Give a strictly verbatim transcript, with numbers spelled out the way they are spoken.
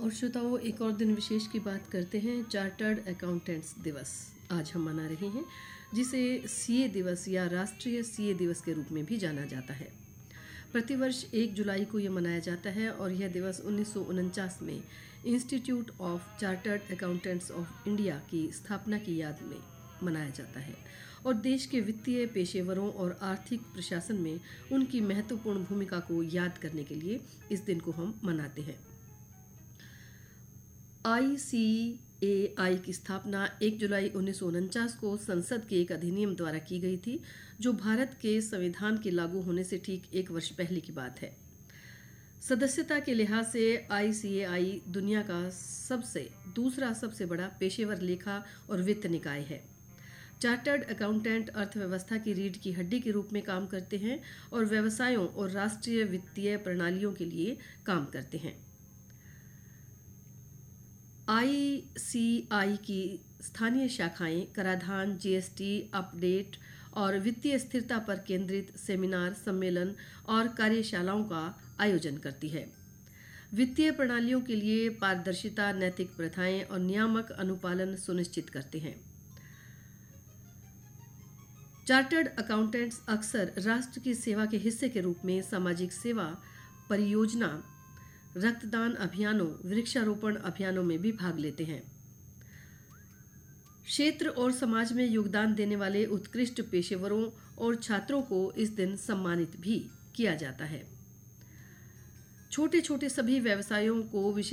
और श्रोताओं, एक और दिन विशेष की बात करते हैं। चार्टर्ड अकाउंटेंट्स दिवस आज हम मना रहे हैं, जिसे सीए दिवस या राष्ट्रीय सीए दिवस के रूप में भी जाना जाता है। प्रतिवर्ष एक जुलाई को यह मनाया जाता है और यह दिवस उन्नीस सौ उनचास में institute of chartered accountants of India की स्थापना की याद में मनाया जाता है और देश के वित्तीय पेशेवरों और आर्थिक प्रशासन में उनकी महत्वपूर्ण भूमिका को याद करने के लिए इस दिन को हम मनाते हैं। आई सी ए आई की स्थापना एक जुलाई उन्नीस सौ उनचास को संसद के एक अधिनियम द्वारा की गई थी, जो भारत के संविधान के लागू होने से ठीक एक वर्ष पहले की बात है। सदस्यता के लिहाज से आई सी ए आई दुनिया का सबसे दूसरा सबसे बड़ा पेशेवर लेखा और वित्त निकाय है। चार्टर्ड अकाउंटेंट अर्थव्यवस्था की रीढ़ की हड्डी के रूप में काम करते हैं और व्यवसायों और राष्ट्रीय वित्तीय प्रणालियों के लिए काम करते हैं। आई सी आई की स्थानीय शाखाएं कराधान, जी एस टी, अपडेट और वित्तीय स्थिरता पर केंद्रित सेमिनार, सम्मेलन और कार्यशालाओं का आयोजन करती है। वित्तीय प्रणालियों के लिए पारदर्शिता, नैतिक प्रथाएं और नियामक अनुपालन सुनिश्चित करते हैं। चार्टर्ड अकाउंटेंट्स अक्सर राष्ट्र की सेवा के हिस्से के रूप में सामाजिक सेवा, परियोजना, रक्तदान अभियानों, वृक्षारोपण अभियानों में भी भाग लेते हैं। क्षेत्र और समाज में योगदान देने वाले उत्कृष्ट पेशेवरों और छात्रों को इस दिन सम्मानित भी किया जाता है। छोटे छोटे सभी व्यवसायों को विशेष